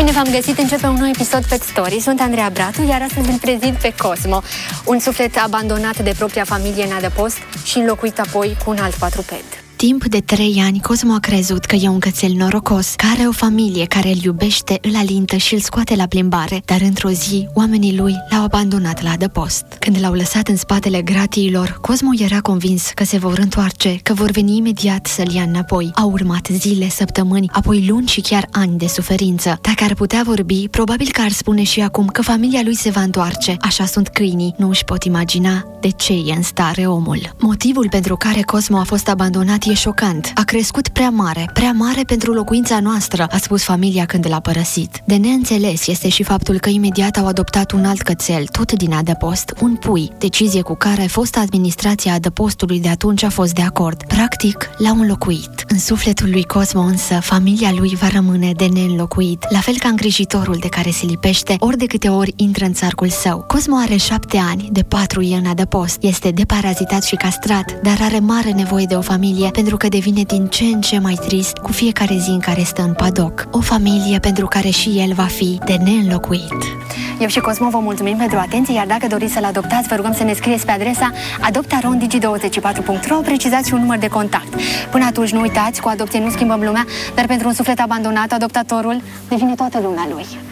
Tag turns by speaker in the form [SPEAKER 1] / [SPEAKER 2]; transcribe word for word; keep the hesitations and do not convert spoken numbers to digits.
[SPEAKER 1] Bine v-am găsit, începe un nou episod Pet Story. Sunt Andreea Bratu, iar astăzi îl prezint pe Cosmo, un suflet abandonat de propria familie în adăpost și înlocuit apoi cu un alt quadruped.
[SPEAKER 2] Timp de trei ani, Cosmo a crezut că e un cățel norocos, care are o familie care îl iubește, îl alintă și îl scoate la plimbare, dar într-o zi, oamenii lui l-au abandonat la adăpost. Când l-au lăsat în spatele gratiilor, Cosmo era convins că se vor întoarce, că vor veni imediat să-l ia înapoi. Au urmat zile, săptămâni, apoi luni și chiar ani de suferință. Dacă ar putea vorbi, probabil că ar spune și acum că familia lui se va întoarce. Așa sunt câinii, nu își pot imagina de ce e în stare omul. Motivul pentru care Cosmo a fost abandonat e șocant. A crescut prea mare, prea mare pentru locuința noastră, a spus familia când l-a părăsit. De neînțeles este și faptul că imediat au adoptat un alt cățel, tot din adăpost, un pui, decizie cu care fosta administrația adăpostului de atunci a fost de acord. Practic, l-au înlocuit. În sufletul lui Cosmo însă, familia lui va rămâne de neînlocuit, la fel ca îngrijitorul de care se lipește ori de câte ori intră în țarcul său. Cosmo are șapte ani, de patru e în adăpost, este deparazitat și castrat, dar are mare nevoie de o familie pentru că devine din ce în ce mai trist cu fiecare zi în care stă în padoc. O familie pentru care și el va fi de neînlocuit.
[SPEAKER 1] Eu și Cosmo vă mulțumim pentru atenție, iar dacă doriți să-l adoptați, vă rugăm să ne scrieți pe adresa adoptaron digi douăzeci și patru punct ro, precizați și un număr de contact. Până atunci nu uitați, cu adopție nu schimbăm lumea, dar pentru un suflet abandonat, adoptatorul devine toată lumea lui.